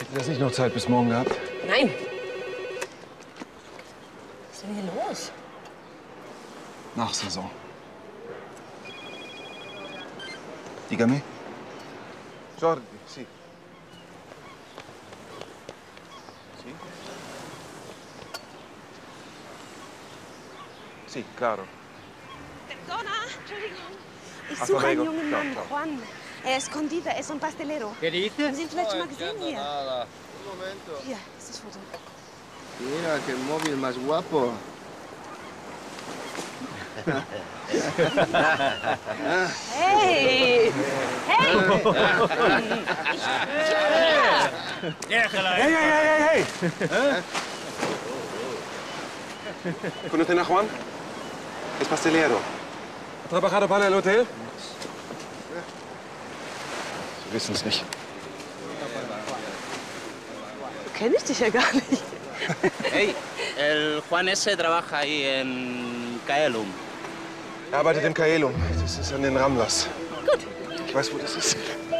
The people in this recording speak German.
Hätte das nicht noch Zeit bis morgen gehabt? Nein. Was ist denn hier los? Nachsaison. Dígame. Jordi, sì. Sì? Sì, claro. Perdona, Entschuldigung. Ich Hasta suche einen luego. jungen Ciao, Mann, ciao. Juan. Er ist Condita, er ist un pastelero. ¿Qué dices? Haben Sie ihn vielleicht schon mal gesehen hier? Nada. Un momento. Hier ist das Foto. Mira, qué móvil más guapo. Hey! Hey! Déjala. Hey! ¿Conocen a Juan? Es pastelero. ¿Ha trabajado para el hotel? Sie wissen es nicht. Kenn ich dich ja gar nicht. Hey, el Juan ese trabaja ahí en Kaelum. Er arbeitet im Kaelum. Das ist an den Ramlas. Gut. Ich weiß, wo das ist.